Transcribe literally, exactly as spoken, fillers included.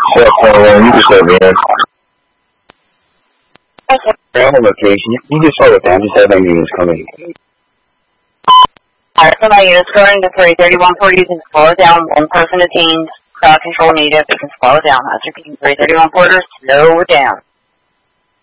Cell phone, you can slow down. Okay. I have a location. You can slow it down. Just have that units coming. Alright, so my unit's going to three thirty-one four. You can slow it down. One person detained. Crowd control needed. We can slow it down. That's repeating three thirty-one four. Slow it down.